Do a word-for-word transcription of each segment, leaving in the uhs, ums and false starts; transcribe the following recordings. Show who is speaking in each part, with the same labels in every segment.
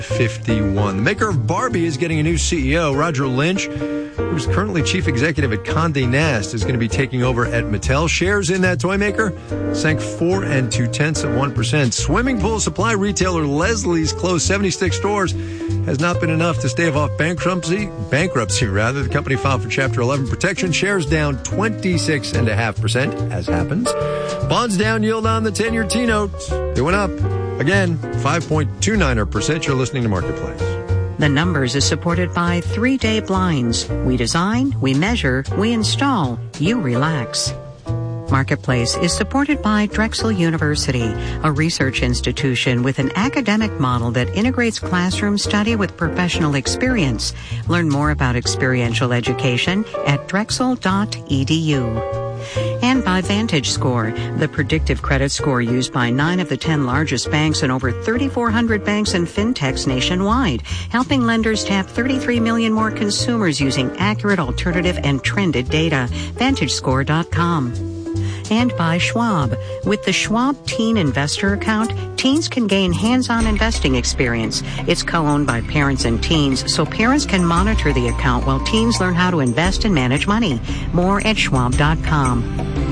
Speaker 1: fifty-one. The maker of Barbie is getting a new C E O. Roger Lynch, who's currently chief executive at Condé Nast, is going to be taking over at Mattel. Shares in that toy maker sank four and two tenths of one percent. Swimming pool supply retailer Leslie's closed seventy-six stores. Has not been enough to stave off bankruptcy. Bankruptcy, rather. The company filed for Chapter eleven protection. Shares down twenty-six point five percent, as happens. Bonds down, yield on the ten-year T-note. They went up. Again, five point two nine percent. You're listening to Marketplace.
Speaker 2: The Numbers is supported by three-day blinds. We design, we measure, we install. You relax. Marketplace is supported by Drexel University, a research institution with an academic model that integrates classroom study with professional experience. Learn more about experiential education at drexel dot e d u. And by VantageScore, the predictive credit score used by nine of the ten largest banks and over thirty-four hundred banks and fintechs nationwide, helping lenders tap thirty-three million more consumers using accurate, alternative, and trended data. Vantage Score dot com. And by Schwab. With the Schwab Teen Investor Account, teens can gain hands-on investing experience. It's co-owned by parents and teens, so parents can monitor the account while teens learn how to invest and manage money. More at schwab dot com.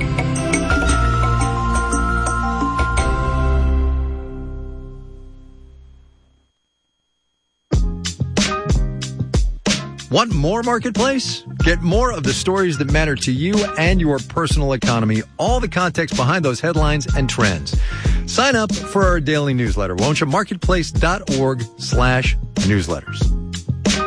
Speaker 1: Want more Marketplace? Get more of the stories that matter to you and your personal economy, all the context behind those headlines and trends. Sign up for our daily newsletter, won't you? marketplace dot org slash newsletters.